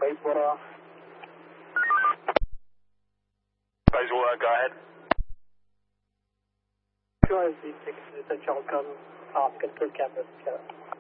Bayswater. Bayswater, go ahead. QRZ 6 Central Con, Oscar 2 Campus.